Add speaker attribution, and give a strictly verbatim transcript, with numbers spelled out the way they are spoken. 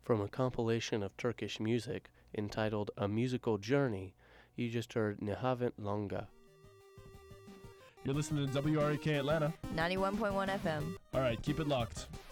Speaker 1: From a compilation of Turkish music entitled A Musical Journey, you just heard Nihavent Longa.
Speaker 2: You're listening to W R E K Atlanta.
Speaker 3: ninety-one point one F M.
Speaker 2: All right, keep it locked.